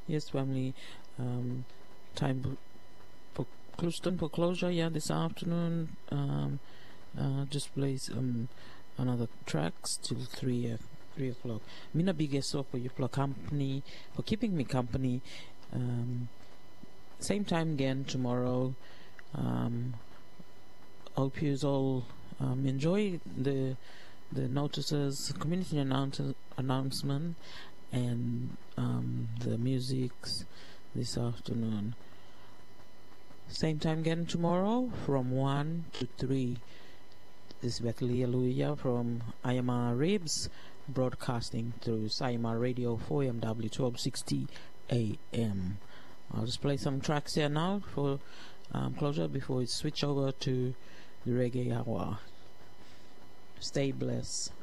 Yes, family. Time for Clouston for closure. Yeah, this afternoon. Just plays another tracks till 3 o'clock. Mina biggest for you for company, for keeping me company. Same time again tomorrow. Hope you all enjoy the notices, community announcement, and the musics this afternoon. Same time again tomorrow from 1 to 3. This is Betley Aluya from IMR Ribs, broadcasting through Sayama Radio 4MW 1260 AM. I'll just play some tracks here now for closure before we switch over to the reggae hour. Stay blessed.